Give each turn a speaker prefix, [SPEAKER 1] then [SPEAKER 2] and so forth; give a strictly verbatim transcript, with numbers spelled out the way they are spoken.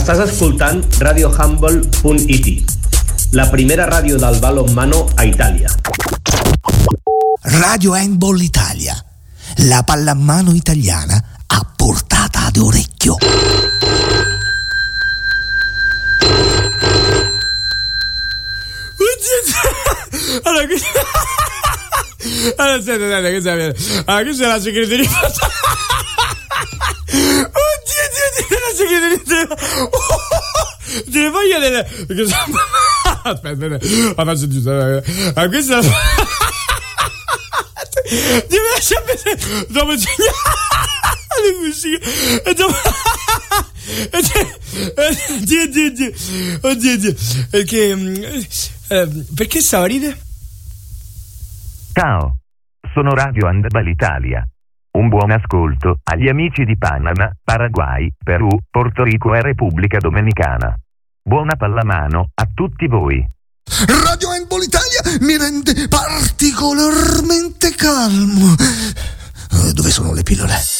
[SPEAKER 1] Estàs escoltant radio humble punt it, la primera ràdio del balonmano a Itàlia.
[SPEAKER 2] Radio Handball Italia, la pallamano italiana a portata d'orecchio.
[SPEAKER 3] Allora, qui... allora, aspetta, aspetta, questa è... Allora, questa è la segreteria. Oddio, Dio, Dio, la segreteria. Delle foglie delle... Aspetta, aspetta, la faccio giusto. Allora, questa è la... Ti lascia vedere dopo le musiche e dopo Dio Dio Dio oddio Dio perché eh, perché stava a ridere?
[SPEAKER 4] Ciao, sono Radio Handball Italia. Un buon ascolto agli amici di Panama, Paraguay, Perù, Porto Rico e Repubblica Dominicana. Buona pallamano a tutti voi.
[SPEAKER 2] Radio Handball Italia mi rende particolarmente calmo. Dove sono le pillole?